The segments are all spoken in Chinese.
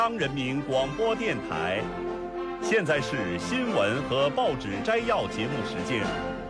央人民广播电台，现在是新闻和报纸摘要节目时间。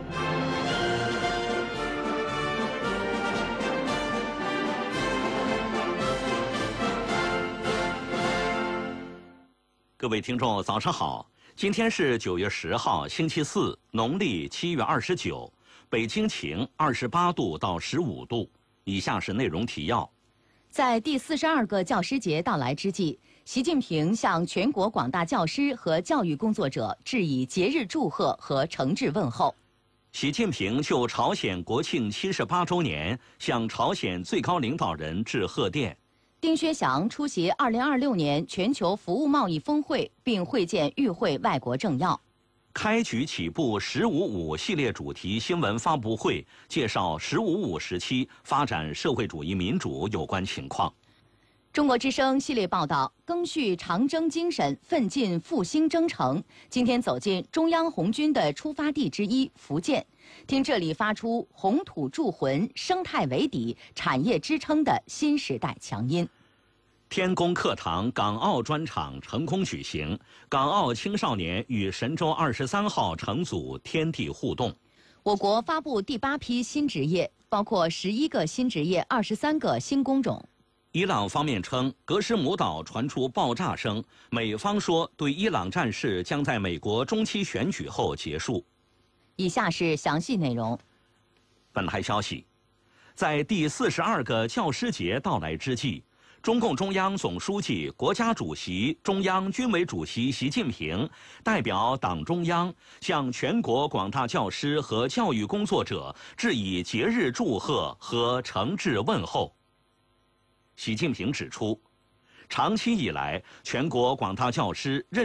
各位听众，早上好！今天是9月10号，星期四，农历7月29，北京晴，28度到15度。以下是内容提要。 在第42个教师节到来之际，习近平向全国广大教师和教育工作者致以节日祝贺和诚挚问候。 习近平就朝鲜国庆78周年向朝鲜最高领导人致贺电。 丁薛祥出席2026年全球服务贸易峰会，并会见与会外国政要。 开局起步“15·5”系列主题新闻发布会，介绍“15·5”时期发展社会主义民主有关情况。 中国之声系列报道，赓续长征精神，奋进复兴征程。今天走进中央红军的出发地之一福建，听这里发出红土铸魂、生态为底、产业支撑的新时代强音。 天宫课堂港澳专场成功举行，港澳青少年与神舟23号乘组天地互动。 我国发布第8批新职业，包括11个新职业、23个新工种。 伊朗方面称，格什姆岛传出爆炸声，美方说对伊朗战事将在美国中期选举后结束。 以下是详细内容。 本台消息，在第42个教师节到来之际，中共中央总书记、国家主席、中央军委主席习近平代表党中央向全国广大教师和教育工作者致以节日祝贺和诚挚问候。习近平指出，长期以来，全国广大教师认